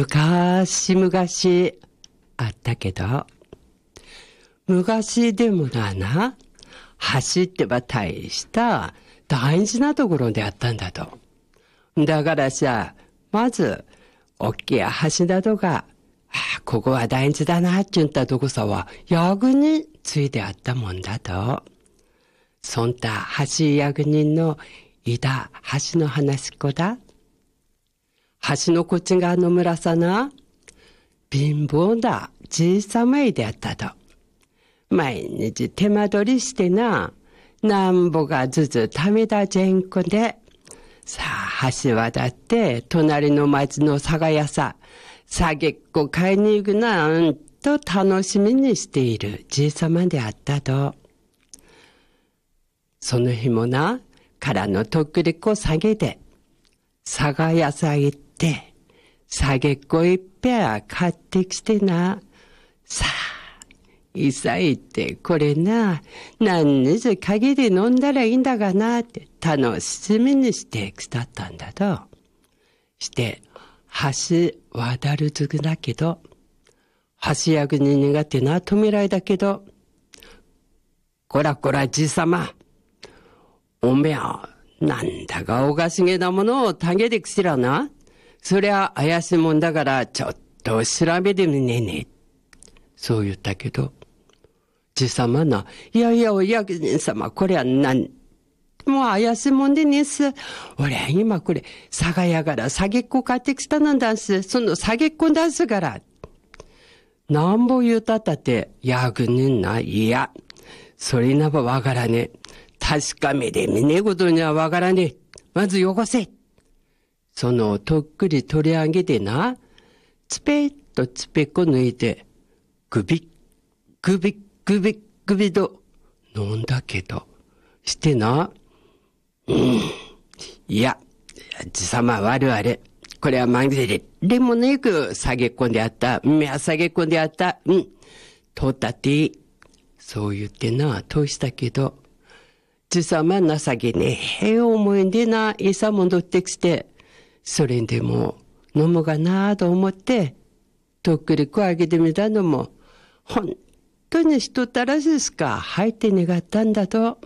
昔あったけど、昔でもな、橋ってば大した大事なところであったんだと。だからさ、まず、大きい橋などが、ここは大事だなって言ったとこさは、役についてあったもんだと。そんた橋役人のいた橋の話っこだ。橋のこっち側の村さな、貧乏なじいさまいであったと。毎日手間取りしてな、なんぼがずつためたじんこで、さあ橋渡って隣の町の酒屋さ、酒っこ買いに行くなんと楽しみにしているじいさまであったと。その日もな、からのとっくりっこ下げて、酒屋さ行って、酒っこいっぺあ買ってきてな、さあ、いさいってこれな、何日限り飲んだらいいんだがなって楽しみにしてきたったんだと。して、橋渡るずくだけど、橋役に苦手な止められだけど、こらこらじいさま、おめはなんだかおかしげなものをたげてくしらな。そりゃ怪しいもんだからちょっと調べてみねえね。そう言ったけど、じいさまな、いやいやお役人様、これはもう怪しいもんでねえっす。俺は今これ、酒屋から酒っこ買ってきたなんだんす。その酒っこだんすから。なんぼ言うたったって、役人な、いや、それなばわからねえ。確かめで見ねえことにはわからねえ。まずよこせ。そのとっくり取り上げてな、つぺっとつぺっこ抜いて、ぐびっと飲んだけど、してな、いや、じさま悪あれ。これはまんじり。でもねく下げ込んであった。下げ込んであった。通ったっていい。そう言ってな、通したけど、じさま情けねえ。へえ思いでな、いさ戻ってきて、それでも飲むがなぁと思って、とっくりこあげてみたのも、本当に人ったらしいすか、入って願ったんだと。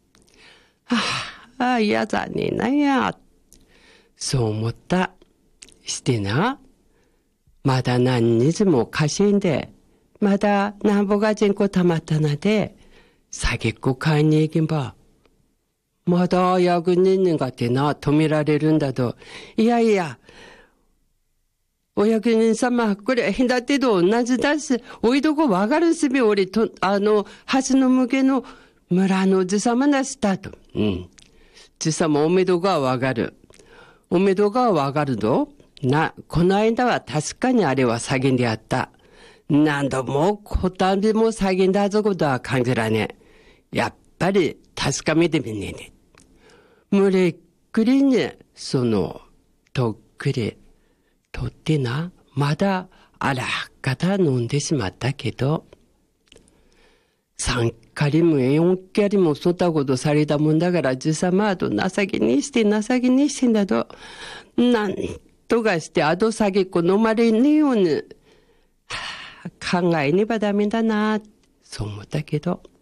嫌だねえなや。そう思った。してな、まだ何日も稼いで、まだなんぼが人口たまったなで、酒っこ買いに行けば、まだ役人がってな、止められるんだと。いやいや、お役人様、これ、へんだってと同じだし、おいどこわかるすべ、俺と、橋の向けの村のおじさまだしたと。じさまおめどがわかる。おめどがわかるぞ。この間は確かにあれは叫んであった。何度もこたびも叫んだぞことは感じらねえ。やっぱり確かめてみねえね。むれっくりに、とっくり、とってな、まだあらかた飲んでしまったけど、3回も4回もそったことされたもんだから、じさまと情けにしてんだと、なんとかして後下げっこ飲まれねえように、考えねばダメだな、そう思ったけど、